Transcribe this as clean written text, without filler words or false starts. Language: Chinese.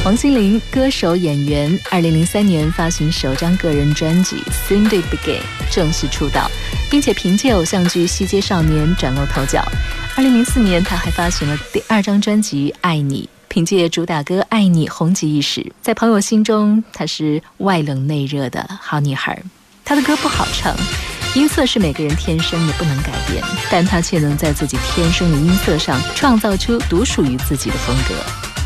王心凌，歌手演员，2003年发行首张个人专辑《Cindy Begin》，正式出道，并且凭借偶像剧《西街少年》崭露头角。2004年，她还发行了第2张专辑《爱你》，凭借主打歌《爱你》红极一时。在朋友心中，她是外冷内热的好女孩。她的歌不好唱，音色是每个人天生也不能改变，但她却能在自己天生的音色上创造出独属于自己的风格。